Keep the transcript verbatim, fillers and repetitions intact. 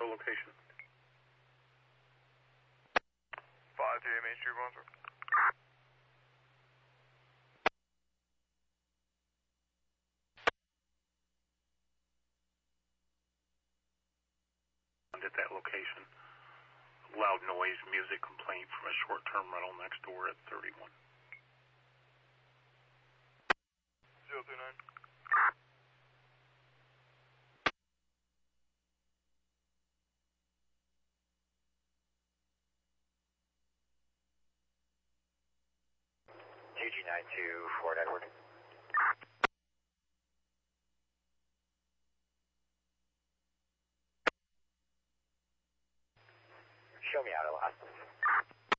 the location. five three Main Street, Brunswick. At that location, loud noise, music complaint from a short-term rental next door at thirty-one. zero three nine. G G nine two, Ford Edward.